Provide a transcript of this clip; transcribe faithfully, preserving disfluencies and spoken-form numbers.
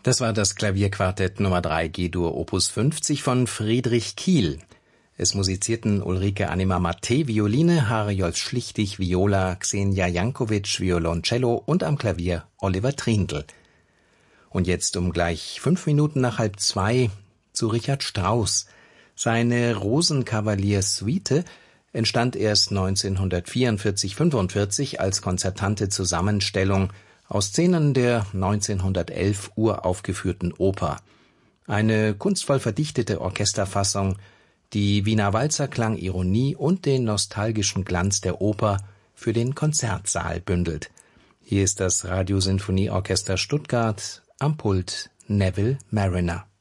Das war das Klavierquartett Nummer drei G-Dur Opus fünfzig von Friedrich Kiel. Es musizierten Ulrike Anima-Mattei Violine, Hariolf Schlichtig Viola, Xenia Jankovic Violoncello und am Klavier Oliver Trindl. Und jetzt um gleich fünf Minuten nach halb zwei zu Richard Strauss. Seine Rosenkavalier-Suite entstand erst neunzehnhundertvierundvierzig fünfundvierzig als konzertante Zusammenstellung aus Szenen der neunzehnhundertelf uraufgeführten Oper. Eine kunstvoll verdichtete Orchesterfassung, die Wiener Walzerklang, Ironie und den nostalgischen Glanz der Oper für den Konzertsaal bündelt. Hier ist das Radiosinfonieorchester Stuttgart, am Pult Neville Marriner.